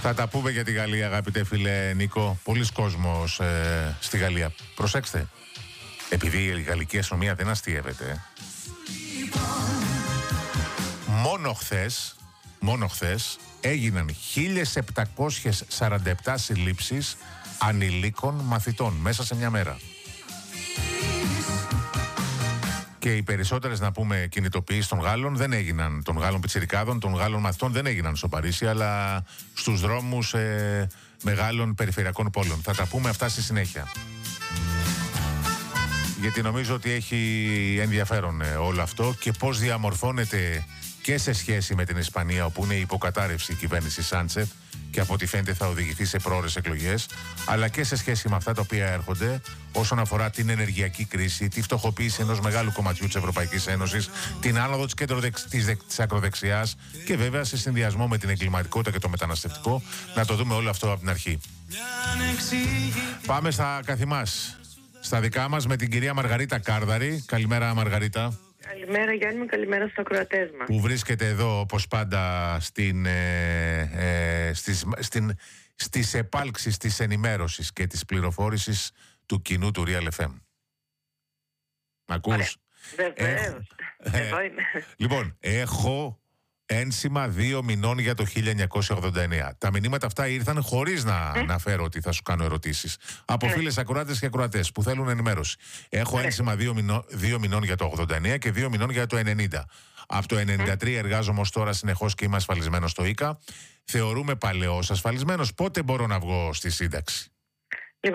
Θα τα πούμε για τη Γαλλία, αγαπητέ φίλε Νίκο. Πολλοί κόσμος στη Γαλλία. Προσέξτε, επειδή η γαλλική αστυνομία δεν αστείευεται, μόνο χθες έγιναν 1747 συλλήψεις ανηλίκων μαθητών μέσα σε μια μέρα. Και οι περισσότερες, να πούμε, κινητοποιήσεις των Γάλλων δεν έγιναν, των Γάλλων πιτσιρικάδων, των Γάλλων μαθητών δεν έγιναν στο Παρίσι, αλλά στους δρόμους μεγάλων περιφερειακών πόλεων. Θα τα πούμε αυτά στη συνέχεια. Γιατί νομίζω ότι έχει ενδιαφέρον όλο αυτό και πώς διαμορφώνεται και σε σχέση με την Ισπανία, όπου είναι υποκατάρρευση η κυβέρνηση Σάντσεφ και από ό,τι φαίνεται θα οδηγηθεί σε πρόορες εκλογές, αλλά και σε σχέση με αυτά τα οποία έρχονται όσον αφορά την ενεργειακή κρίση, τη φτωχοποίηση ενός μεγάλου κομματιού της Ευρωπαϊκής Ένωσης, την άνοδο της ακροδεξιάς και βέβαια σε συνδυασμό με την εγκληματικότητα και το μεταναστευτικό. Να το δούμε όλο αυτό από την αρχή. Πάμε στα καθημάς, στα δικά μας, με την κυρία Μαργαρίτα Κάρδαρη. Καλημέρα, Μαργαρίτα. Καλημέρα, Γιάννη μου, καλημέρα στους ακροατές μας. Που βρίσκεται εδώ, όπως πάντα, στις επάλξεις της ενημέρωσης και της πληροφόρησης του κοινού του Real FM. Μ' ακούς? Βεβαίως. Εδώ είναι. Λοιπόν, έχω ένσημα 2 μηνών για το 1989. Τα μηνύματα αυτά ήρθαν χωρίς να αναφέρω ότι θα σου κάνω ερωτήσεις. Από φίλες ακροάτες και ακροατές που θέλουν ενημέρωση. Έχω ένσημα 2 μηνών για το 89 και 2 μηνών για το 90. Από το 93 εργάζομαι ως τώρα συνεχώς και είμαι ασφαλισμένος στο ΙΚΑ. Θεωρούμε παλαιός ασφαλισμένος. Πότε μπορώ να βγω στη σύνταξη?